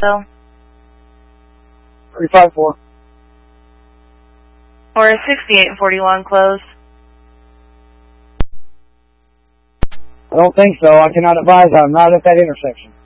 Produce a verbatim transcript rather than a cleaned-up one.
So. three five four. Or sixty-eight and forty-one closed. I don't think so. I cannot advise. I'm not at that intersection.